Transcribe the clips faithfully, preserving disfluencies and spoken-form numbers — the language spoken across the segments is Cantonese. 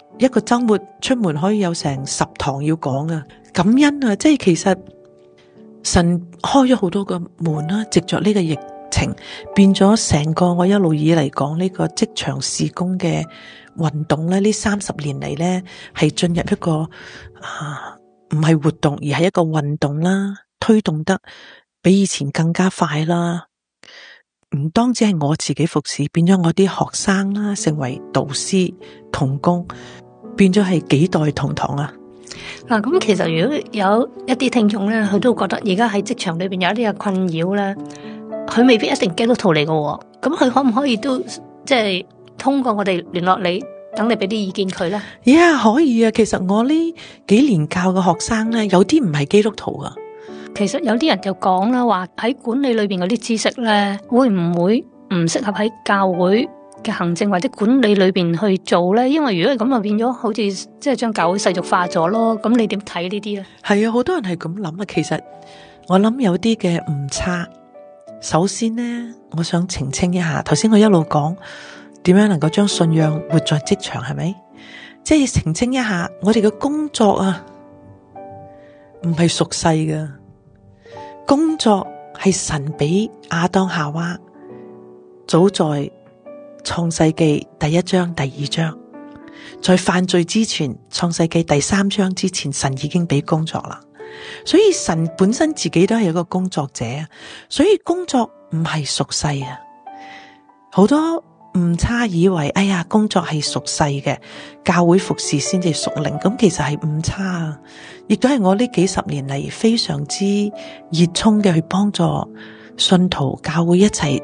一個周末出門可以有成十堂要講啊，感恩啊，即係其實神開咗好多個門啦，藉着呢個疫情變咗成個我一路以嚟講呢個職場事工嘅運動咧，呢三十年嚟咧係進入一個啊唔係活動而係一個運動啦，推動得比以前更加快啦。唔單止係我自己服侍，變咗我啲學生啦，成為導師同工，變咗係幾代同堂啊！ 嗱，咁其實如果有一啲聽眾咧，佢都覺得而家喺職場裏邊有一啲嘅困擾咧，佢未必一定基督徒嚟嘅，咁佢可唔可以都即係通過我哋聯絡你，等你俾啲意見佢咧？ 呀，可以啊！其實我呢幾年教嘅學生咧，有啲唔係基督徒啊。 其實有啲人就講啦，話喺管理裏邊嗰啲知識咧，會唔會唔適合喺教會嘅行政或者管理裏邊去做咧？因為如果係咁就變咗好似即係將教會世俗化咗咯。咁你點睇呢啲咧？ 係啊，好多人係咁諗啊。其實我諗有啲嘅誤差。首先呢，我想澄清一下，頭先我一路講點樣能夠將信仰活在職場，係咪？即係澄清一下，我哋嘅工作啊，唔係屬世嘅。工作係神俾亞當夏娃，早在創世紀第一章、第二章，在犯罪之前，創世紀第三章之前，神已經俾工作啦。所以神本身自己都係一個工作者，所以工作唔係屬世啊。好多誤差以為，哎呀，工作係屬世嘅，教會服侍先至屬靈，咁其實係誤差啊。亦都係我呢幾十年嚟非常之熱衷嘅去幫助信徒教會一齊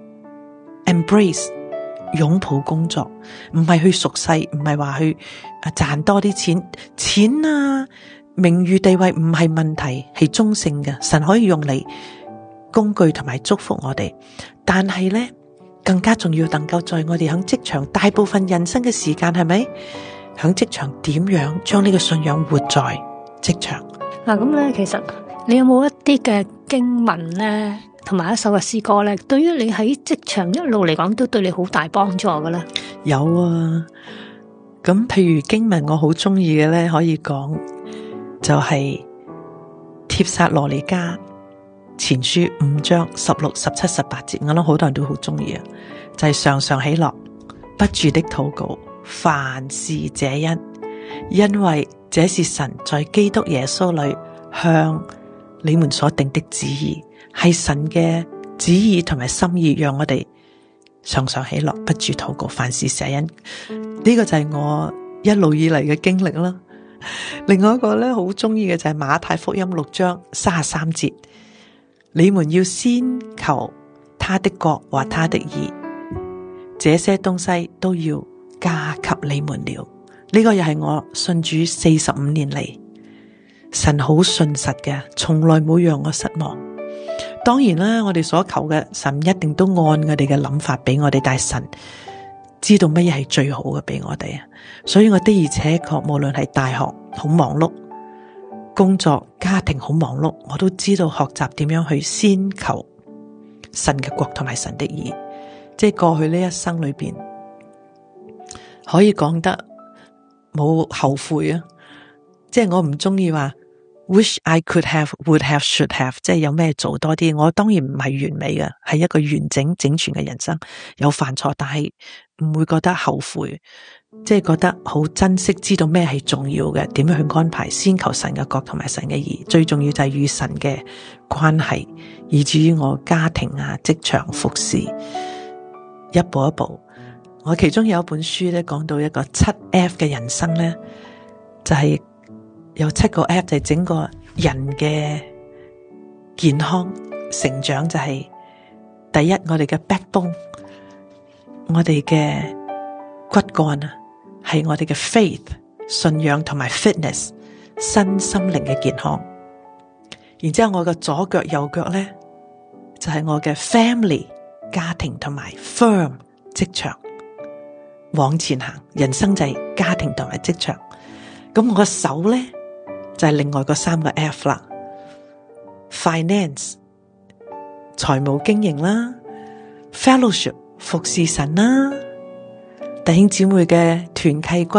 embrace 擁抱工作，唔係去屬世，唔係話去啊賺多啲錢，錢啊名譽地位唔係問題，係中性嘅，神可以用嚟工具同埋祝福我哋。但係咧更加重要，能夠在我哋喺職場大部分人生嘅時間，係咪喺職場點樣將呢個信仰活在職場？ 嗱，咁咧其實你有冇一啲嘅經文咧，同埋一首嘅詩歌咧，對於你喺職場一路嚟講都對你好大幫助嘅咧？ 有啊，咁譬如經文我好中意嘅咧，可以講就係帖撒羅尼迦前書五章十六、十七、十八節，我諗好多人都好中意啊，就係、是、常常喜樂，不住的禱告，凡事謝恩，因為這是神在基督耶穌裏向你們所定的旨意，係神嘅旨意同埋心意，讓我哋常常喜樂，不住禱告，凡事謝恩。呢、這個就係我一路以嚟嘅經歷啦。另外一個咧好中意嘅就係馬太福音六章三十三節，你們要先求他的國和他的義，這些東西都要加給你們了。呢個又係我信主四十五年嚟，神好信實嘅，從來冇讓我失望。當然啦，我哋所求嘅神一定都按我哋嘅諗法俾我哋，但係神知道乜嘢係最好嘅俾我哋啊。所以我的而且確，無論係大學好忙碌，工作家庭好忙碌，我都知道學習點樣去先求神嘅國同埋神的義。即係過去呢一生裏邊，可以講得冇後悔啊！即係我唔中意話 wish I could have, would have, should have， 即係有咩做多啲。我當然唔係完美嘅，係一個完整整全嘅人生，有犯錯，但係唔會覺得後悔，即係覺得好珍惜，知道咩係重要嘅，點樣去安排，先求神嘅國同埋神嘅義。最重要就係與神嘅關係，以至於我家庭啊、職場服侍，一步一步。我其中有一本書咧，講到一個七 F 嘅人生咧，就係、是、有七個 F， 就係整個人嘅健康成長，就係、是、第一，我哋嘅 backbone， 我哋嘅骨幹啊，係我哋嘅 faith 信仰同埋 fitness 身心靈嘅健康。然之後我嘅左腳右腳咧，就係、是、我嘅 family 家庭同埋 firm 職場。往前行，人生就係家庭同埋職場。咁我個手咧就係、是、另外嗰三個 F 啦 ，finance 財務經營啦 ，fellowship 服侍神啦，弟兄姊妹嘅團契關